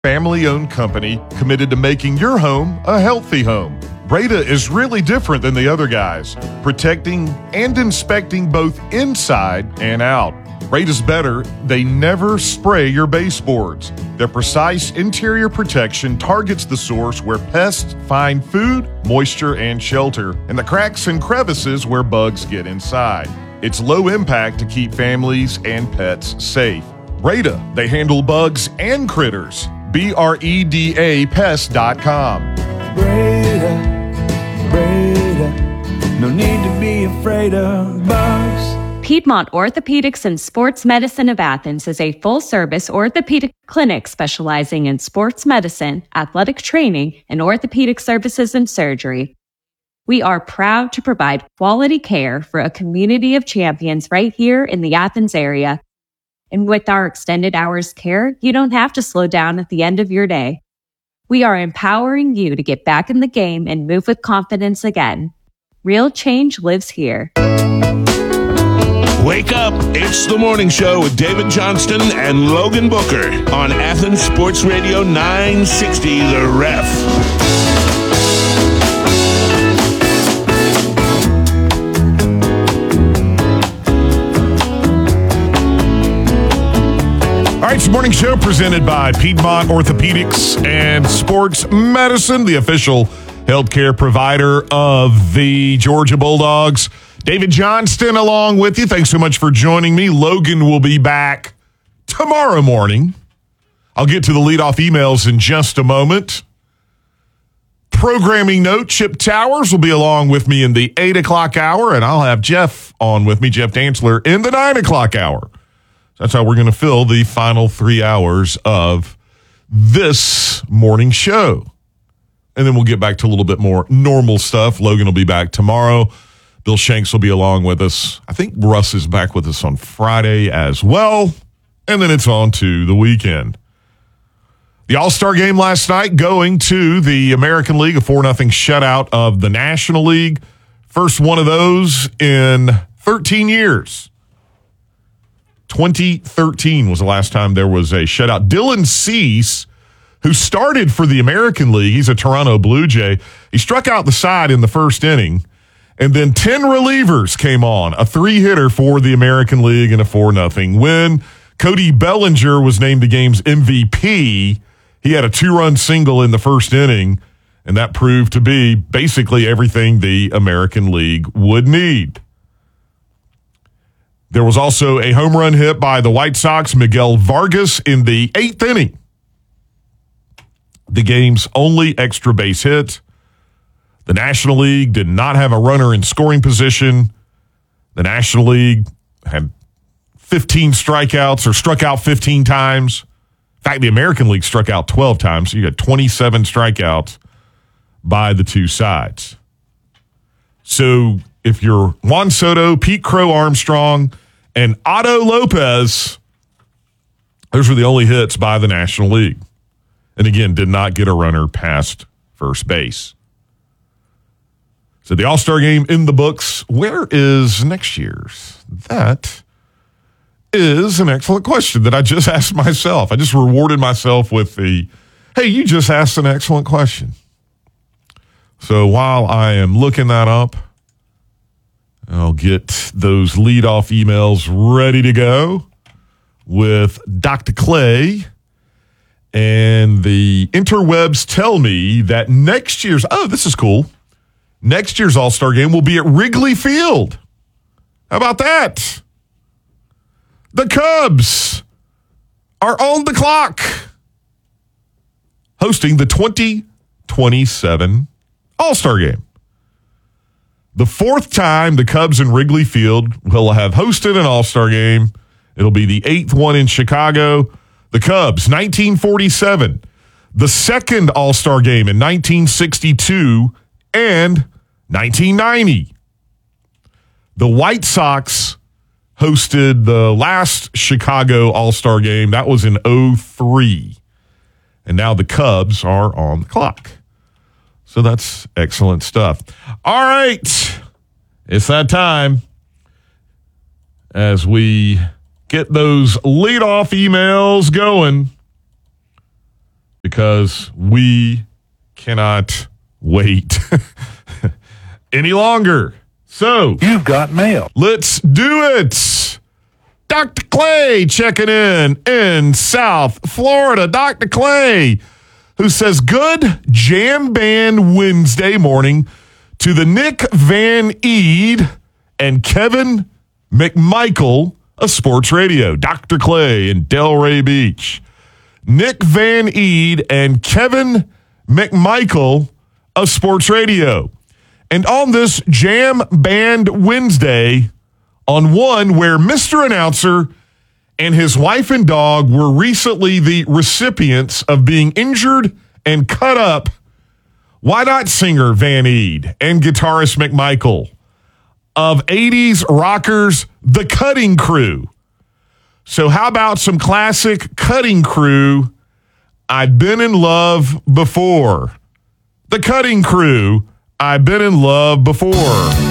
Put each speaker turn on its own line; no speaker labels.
Family-owned company committed to making your home a healthy home. Breda is really different than the other guys, protecting and inspecting both inside and out. Breda's better. They never spray your baseboards. Their precise interior protection targets the source where pests find food, moisture, and shelter, and the cracks and crevices where bugs get inside. It's low impact to keep families and pets safe. Breda, they handle bugs and critters. BREDA Pest.com.
Breda, no need to be afraid of bugs.
Piedmont Orthopedics and Sports Medicine of Athens is a full-service orthopedic clinic specializing in sports medicine, athletic training, and orthopedic services and surgery. We are proud to provide quality care for a community of champions right here in the Athens area. And with our extended hours care, you don't have to slow down at the end of your day. We are empowering you to get back in the game and move with confidence again. Real change lives here.
Wake up. It's the morning show with David Johnston and Logan Booker on Athens Sports Radio 960, The Ref.
All right, it's the morning show presented by Piedmont Orthopedics and Sports Medicine, the official healthcare provider of the Georgia Bulldogs. David Johnston along with you. Thanks so much for joining me. Logan will be back tomorrow morning. I'll get to the leadoff emails in just a moment. Programming note, Chip Towers will be along with me in the 8 o'clock hour, and I'll have Jeff on with me, Jeff Dantzler, in the 9 o'clock hour. That's how we're going to fill the final 3 hours of this morning show. And then we'll get back to a little bit more normal stuff. Logan will be back tomorrow. Bill Shanks will be along with us. I think Russ is back with us on Friday as well. And then it's on to the weekend. The All-Star game last night going to the American League, a 4-0 shutout of the National League. First one of those in 13 years. 2013 was the last time there was a shutout. Dylan Cease, who started for the American League, he's a Toronto Blue Jay. He struck out the side in the first inning. And then 10 relievers came on, a 3-hitter for the American League and a 4-0 win. Cody Bellinger was named the game's MVP. He had a 2-run single in the first inning, and that proved to be basically everything the American League would need. There was also a home run hit by the White Sox, Miguel Vargas, in the 8th inning. The game's only extra base hit. The National League did not have a runner in scoring position. The National League had 15 strikeouts or struck out 15 times. In fact, the American League struck out 12 times. So you had 27 strikeouts by the two sides. So if you're Juan Soto, Pete Crow Armstrong, and Otto Lopez, those were the only hits by the National League. And again, did not get a runner past first base. So the All-Star game in the books. Where is next year's? That is an excellent question that I just asked myself. I just rewarded myself with the, hey, you just asked an excellent question. So while I am looking that up, I'll get those leadoff emails ready to go with Dr. Clay. And the interwebs tell me that next year's, this is cool. Next year's All-Star game will be at Wrigley Field. How about that? The Cubs are on the clock, hosting the 2027 All-Star game. The 4th time the Cubs in Wrigley Field will have hosted an All-Star game. It'll be the 8th one in Chicago. The Cubs, 1947. The 2nd All-Star game in 1962 and 1990. The White Sox hosted the last Chicago All-Star game. That was in 2003. And now the Cubs are on the clock. So that's excellent stuff. All right. It's that time as we get those leadoff emails going. because we cannot wait any longer. So,
You've got mail.
let's do it. Dr. Clay checking in South Florida. Dr. Clay, who says, good jam band Wednesday morning to the Nick Van Eed and Kevin McMichael of Sports Radio. Dr. Clay in Delray Beach. Nick Van Eed and Kevin McMichael of Sports Radio. And on this Jam Band Wednesday, on one where Mr. Announcer and his wife and dog were recently the recipients of being injured and cut up, why not singer Van Eed and guitarist McMichael of 80s rockers, The Cutting Crew? So how about some classic Cutting Crew, I've Been in Love Before. The Cutting Crew, I've Been in Love Before.